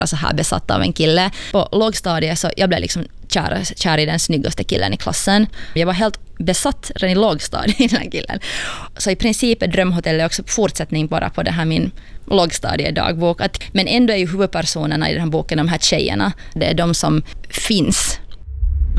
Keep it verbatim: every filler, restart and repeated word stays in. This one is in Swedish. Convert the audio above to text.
så här besatt av en kille. På lågstadiet så jag blev liksom kär, kär i den snyggaste killen i klassen. Jag var helt besatt redan i lågstadiet i den här killen. Så i princip är Drömhotellet också fortsättning bara på det här min lågstadiedagbok. Att, men ändå är ju huvudpersonerna i den här boken de här tjejerna. Det är de som finns